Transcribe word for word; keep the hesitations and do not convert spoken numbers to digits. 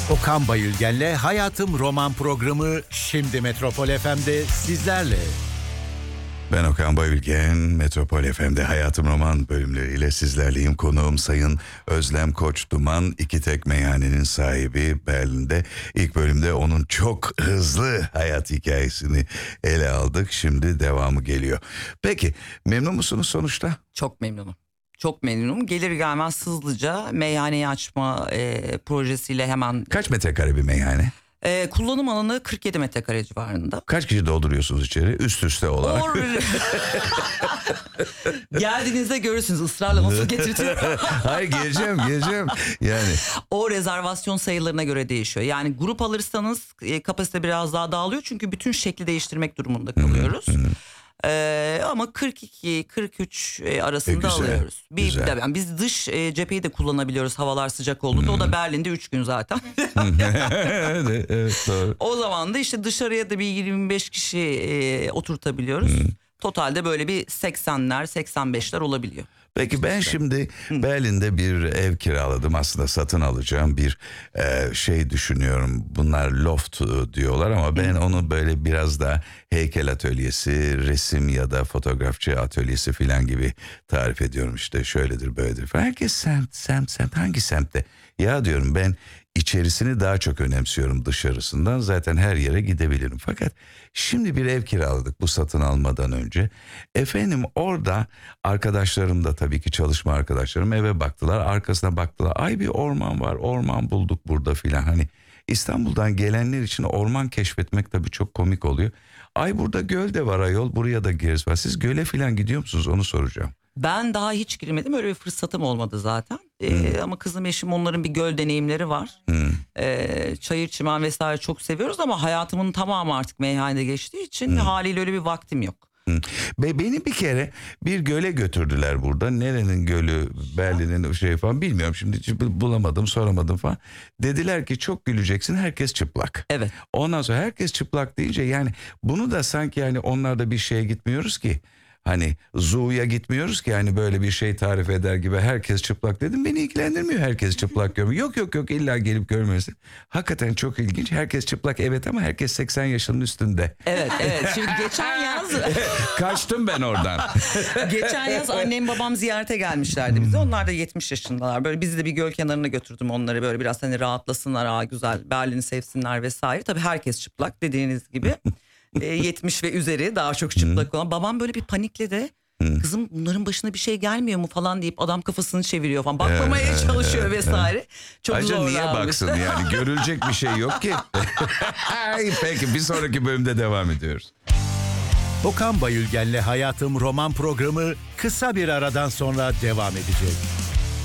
Okan Bayülgen'le Hayatım Roman programı şimdi Metropol F M'de sizlerle. Ben Okan Bayülgen, Metropol F M'de Hayatım Roman bölümleriyle sizlerleyim. Konuğum Sayın Özlem Koç Duman, iki tek meyhanenin sahibi Berlin'de. İlk bölümde onun çok hızlı hayat hikayesini ele aldık. Şimdi devamı geliyor. Peki, memnun musunuz sonuçta? Çok memnunum. Çok memnunum. Gelir gelmez hızlıca meyhaneyi açma e, projesiyle hemen... Kaç metrekare bir meyhane? E, kullanım alanı kırk yedi metrekare civarında. Kaç kişi dolduruyorsunuz içeri üst üste olarak? Or... Geldiğinizde görürsünüz ısrarla nasıl getirtiyorum. Hayır, geleceğim geleceğim yani. O rezervasyon sayılarına göre değişiyor. Yani grup alırsanız e, kapasite biraz daha dağılıyor. Çünkü bütün şekli değiştirmek durumunda kalıyoruz. Ee, ama kırk iki kırk üç e, arasında e, güzel, alıyoruz. Bir, güzel. de, yani biz dış e, cepheyi de kullanabiliyoruz havalar sıcak olduğunda. O da Berlin'de üç gün zaten. evet, evet, doğru. O zaman da işte dışarıya da bir yirmi beş kişi e, oturtabiliyoruz. Totalde böyle bir seksenler seksen beşler olabiliyor. Peki ben şimdi Berlin'de bir ev kiraladım, aslında satın alacağım bir e, şey düşünüyorum. Bunlar loft diyorlar ama ben onu böyle biraz da heykel atölyesi, resim ya da fotoğrafçı atölyesi falan gibi tarif ediyorum. İşte şöyledir böyledir falan. Herkes semt semt semt hangi semtte? Ya diyorum, ben içerisini daha çok önemsiyorum dışarısından, zaten her yere gidebilirim. Fakat şimdi bir ev kiraladık bu satın almadan önce. Efendim orada arkadaşlarım da, tabii ki çalışma arkadaşlarım, eve baktılar, arkasına baktılar. Ay bir orman var, orman bulduk burada filan. Hani İstanbul'dan gelenler için orman keşfetmek tabii çok komik oluyor. Ay burada göl de var ayol, buraya da gireriz var. Siz göle filan gidiyor musunuz, onu soracağım. Ben daha hiç girmedim, öyle bir fırsatım olmadı zaten. Ee, ama kızım eşim, onların bir göl deneyimleri var. Ee, çayır çimen vesaire çok seviyoruz ama hayatımın tamamı artık meyhanede geçtiği için Hmm. haliyle öyle bir vaktim yok. Be beni bir kere bir göle götürdüler burada. Nerenin gölü, Berlin'in şey falan bilmiyorum şimdi, bulamadım, soramadım falan. Dediler ki çok güleceksin, herkes çıplak. Evet. Ondan sonra herkes çıplak deyince yani bunu da sanki yani onlar da bir şeye gitmiyoruz ki. Hani zoo'ya gitmiyoruz ki, yani böyle bir şey tarif eder gibi herkes çıplak dedim. Beni ilgilendirmiyor herkes çıplak görmüyor. Yok yok yok illa gelip görmesi. Hakikaten çok ilginç. Herkes çıplak evet, ama herkes seksen yaşının üstünde. Evet evet. Şimdi geçen yaz Kaçtım ben oradan. geçen yaz annem babam ziyarete gelmişlerdi bize. Onlar da yetmiş yaşındalar. Böyle bizi de bir göl kenarına götürdüm onları, böyle biraz hani rahatlasınlar, aa güzel Berlin'i sevsinler vesaire. Tabii herkes çıplak dediğiniz gibi. yetmiş ve üzeri daha çok çıplak olan. Babam böyle bir panikle de kızım bunların başına bir şey gelmiyor mu falan deyip adam kafasını çeviriyor falan. Bakmamaya çalışıyor vesaire. Çok Ayrıca zor niye almış. baksın yani, görülecek bir şey yok ki. Peki bir sonraki bölümde devam ediyoruz. Okan Bayülgen'le Hayatım Roman programı kısa bir aradan sonra devam edecek.